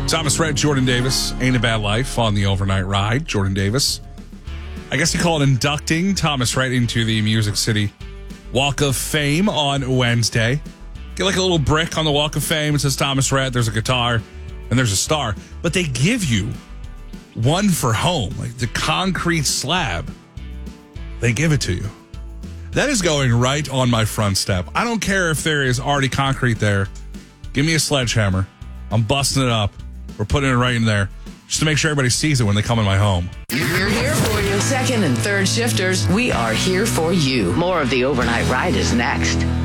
Thomas Rhett, Jordan Davis, Ain't a Bad Life on the overnight ride. Jordan Davis. I guess you call it inducting Thomas Rhett into the Music City Walk of Fame on Wednesday. Get like a little brick on the Walk of Fame. It says Thomas Rhett. There's a guitar and there's a star. But they give you one for home, like the concrete slab. They give it to you. That is going right on my front step. I don't care if there is already concrete there. Give me a sledgehammer. I'm busting it up. We're putting it right in there just to make sure everybody sees it when they come in my home. We're here for you. Second and third shifters, we are here for you. More of the overnight ride is next.